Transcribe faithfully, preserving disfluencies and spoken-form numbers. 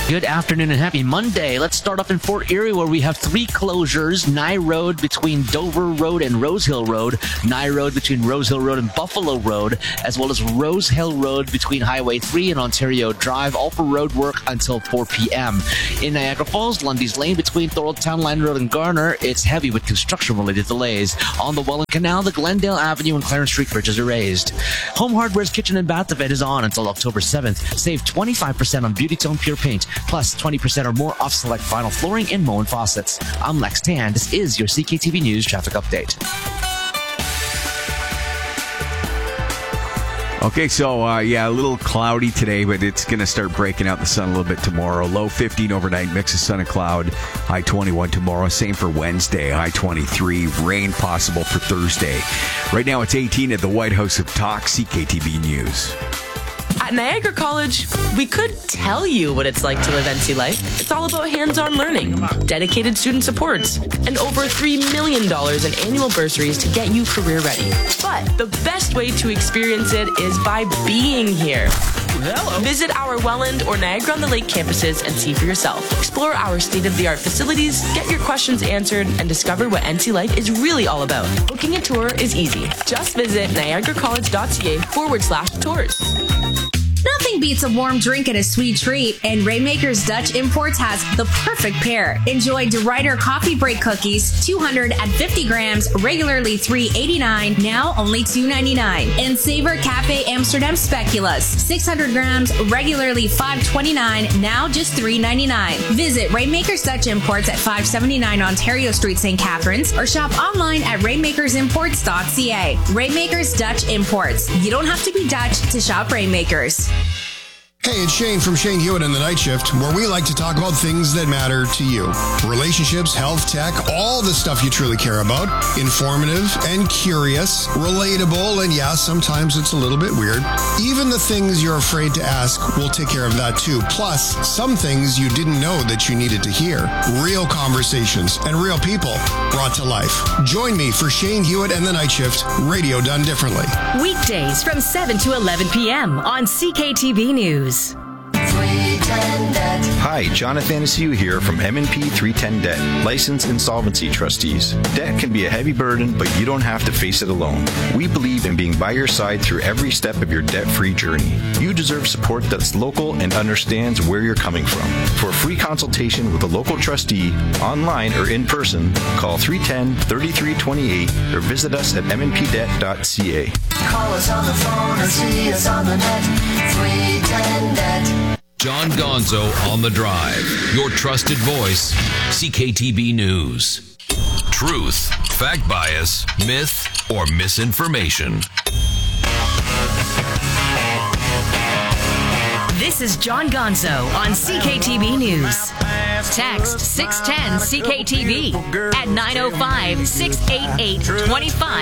Good afternoon and happy Monday. Let's start off in Fort Erie, where we have three closures. Nye Road between Dover Road and Rose Hill Road, Nye Road between Rose Hill Road and Buffalo Road, as well as Rose Hill Road between Highway three and Ontario Drive, all for road work until four p.m. In Niagara Falls, Lundy's Lane between Thoroldtown Line Road and Garner, it's heavy with construction-related delays. On the Welland Canal, the Glendale Avenue and Clarence Street bridges are raised. Home Hardware's Kitchen and Bath event is on until October seventh. Save twenty-five percent on Beauty Tone Pure Paint, plus twenty percent or more off select vinyl flooring and Moen faucets. I'm Lex Tan. This is your C K T V News traffic update. Okay, so, uh, yeah, a little cloudy today, but it's going to start breaking out the sun a little bit tomorrow. Low fifteen overnight, mix of sun and cloud. High twenty-one tomorrow. Same for Wednesday, high twenty-three. Rain possible for Thursday. Right now, it's eighteen at the White House of Talk, C K T V News. At Niagara College, we could tell you what it's like to live N C life. It's all about hands-on learning, dedicated student supports, and over three million dollars in annual bursaries to get you career ready. But the best way to experience it is by being here. Hello. Visit our Welland or Niagara-on-the-Lake campuses and see for yourself. Explore our state-of-the-art facilities, get your questions answered, and discover what N C life is really all about. Booking a tour is easy. Just visit niagaracollege.ca forward slash tours. Nothing beats a warm drink and a sweet treat, and Rainmakers Dutch Imports has the perfect pair. Enjoy DeRuyter Coffee Break Cookies, two hundred fifty grams, regularly three eighty-nine, now only two ninety-nine. And Savor Cafe Amsterdam Speculoos, six hundred grams, regularly five twenty-nine, now just three ninety-nine. Visit Rainmakers Dutch Imports at five seventy-nine Ontario Street, Saint Catharines, or shop online at rainmakers imports dot c a. Rainmakers Dutch Imports. You don't have to be Dutch to shop Rainmakers. Hey, it's Shane from Shane Hewitt and the Night Shift, where we like to talk about things that matter to you. Relationships, health, tech, all the stuff you truly care about. Informative and curious, relatable, and yeah, sometimes it's a little bit weird. Even the things you're afraid to ask, we'll take care of that too. Plus, some things you didn't know that you needed to hear. Real conversations and real people brought to life. Join me for Shane Hewitt and the Night Shift, radio done differently. Weekdays from seven to eleven p.m. on C K T V News. Hi, Jonathan Asiu here from M and P three ten Debt, licensed insolvency trustees. Debt can be a heavy burden, but you don't have to face it alone. We believe in being by your side through every step of your debt-free journey. You deserve support that's local and understands where you're coming from. For a free consultation with a local trustee, online or in person, call three one zero, three three two eight or visit us at m n p debt dot c a. Call us on the phone or see us on the net. three ten debt. John Gonzo on the Drive, your trusted voice, C K T B News. Truth, fact bias, myth, or misinformation. This is John Gonzo on C K T B News. Text six one zero C K T V at nine oh five, six eight eight, two five